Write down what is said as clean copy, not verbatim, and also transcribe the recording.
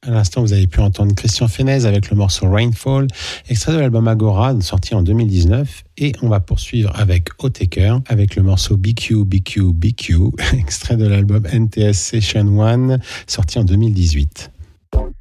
À l'instant, vous avez pu entendre Christian Fenez avec le morceau Rainfall, extrait de l'album Agora, sorti en 2019. Et on va poursuivre avec Otaker, avec le morceau BQ, BQ, BQ, extrait de l'album NTS Session 1, sorti en 2018.